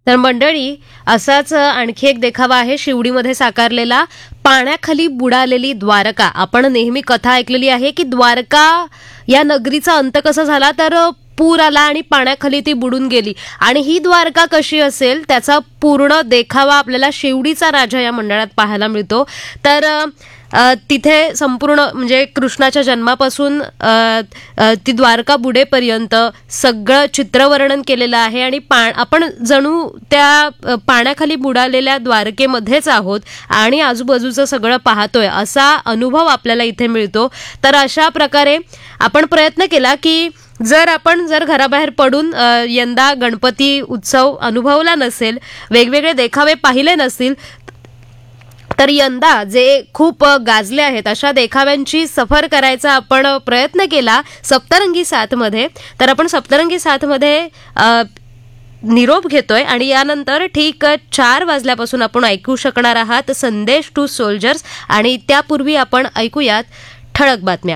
तर मंडळी, असाच आणखी एक देखावा आहे शिवडीमध्ये साकारलेला पाण्याखाली बुडालेली द्वारका. आपण नेहमी कथा ऐकलेली आहे की द्वारका या नगरीचा अंत कसा झाला, तर पूर आला आणि पाण्याखाली ती बुडून गेली. आणि ही द्वारका कशी असेल त्याचा पूर्ण देखावा आपल्याला शिवडीचा राजा या मंडळात पाहायला मिळतो. तर तिथे संपूर्ण म्हणजे कृष्णाच्या जन्मापासून ती द्वारका बुडेपर्यंत सगळं चित्रवर्णन केलेलं आहे. आणि आपण जणू त्या पाण्याखाली बुडालेल्या द्वारकेमध्येच आहोत आणि आजूबाजूचं सगळं पाहतोय असा अनुभव आपल्याला इथे मिळतो. तर अशा प्रकारे आपण प्रयत्न केला की जर घराबाहेर पडून यंदा गणपती उत्सव अनुभवला नसेल, वेगवेगळे देखावे पाहिले नसतील, तर यंदा जे खूप गाजले आहेत अशा देखाव्यांची सफर करायचा आपण प्रयत्न केला सप्तरंगी साथमध्ये. तर आपण सप्तरंगी साथमध्ये निरोप घेतोय आणि यानंतर ठीक 4 वाजल्यापासून आपण ऐकू शकणार आहात संदेश टू सोल्जर्स. आणि त्यापूर्वी आपण ऐकूयात ठळक बातम्या.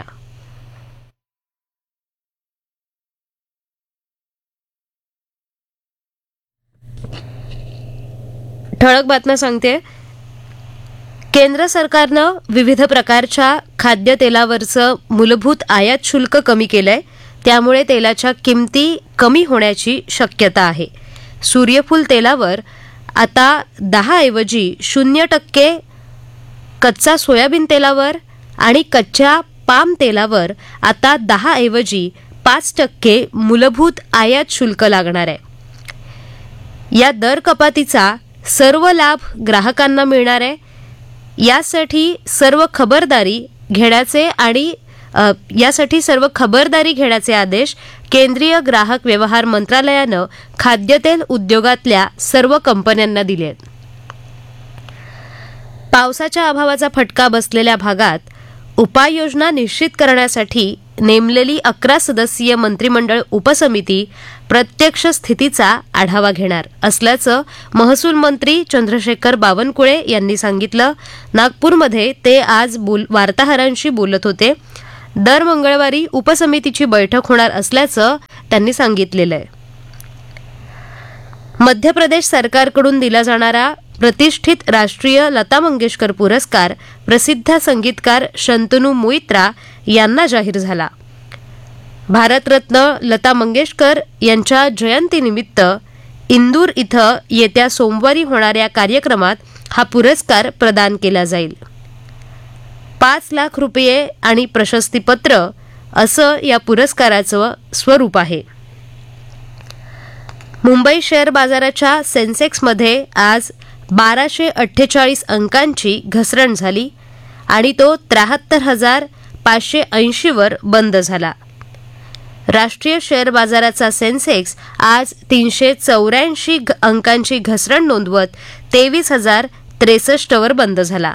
ठळक बातम्या सांगते. केंद्र सरकारनं विविध प्रकारच्या खाद्यतेलावरचं मूलभूत आयात शुल्क कमी केलंय. त्यामुळे तेलाच्या किमती कमी होण्याची शक्यता आहे. सूर्यफूल तेलावर आता 10 ऐवजी 0% कच्चा सोयाबीन तेलावर आणि कच्च्या पाम तेलावर आता 10 ऐवजी 5% मूलभूत आयात शुल्क लागणार आहे. या दर कपातीचा सर्व लाभ ग्राहकांना मिळणार आहे. यासाठी सर्व खबरदारी घेण्याचे आदेश केंद्रीय ग्राहक व्यवहार मंत्रालयानं खाद्यतेल उद्योगातल्या सर्व कंपन्यांना दिले आहेत. पावसाच्या अभावाचा फटका बसलेल्या भागात उपाययोजना निश्चित करण्यासाठी नेमलेली 11 सदस्यीय मंत्रिमंडळ उपसमिती प्रत्यक्ष स्थितीचा आढावा घेणार असल्याचं महसूल मंत्री चंद्रशेखर बावनकुळे यांनी सांगितलं. नागपूरमध्ये ते आज वार्ताहरांशी बोलत होते. दर मंगळवारी उपसमितीची बैठक होणार असल्याचं त्यांनी सांगितलेलं आहे. मध्य प्रदेश सरकारकडून दिला जाणारा प्रतिष्ठित राष्ट्रीय लता मंगेशकर पुरस्कार प्रसिद्ध संगीतकार शंतनू मोइत्रा यांना जाहीर झाला. भारतरत्न लता मंगेशकर यांच्या जयंतीनिमित्त इंदूर इथं येत्या सोमवारी होणाऱ्या कार्यक्रमात हा पुरस्कार प्रदान केला जाईल. 5 लाख रुपये आणि प्रशस्तीपत्र असं या पुरस्काराचं स्वरूप आहे. मुंबई शेअर बाजाराच्या सेन्सेक्समध्ये आज 1248 अंकांची घसरण झाली आणि तो 73,580 वर बंद झाला. राष्ट्रीय शेअर बाजाराचा सेन्सेक्स आज 384 अंकांची घसरण नोंदवत 23,063 वर बंद झाला.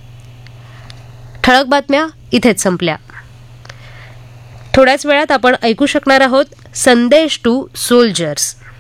ठळक बातम्या इथेच संपल्या. थोड्याच वेळात आपण ऐकू शकणार आहोत संदेश टू सोल्जर्स.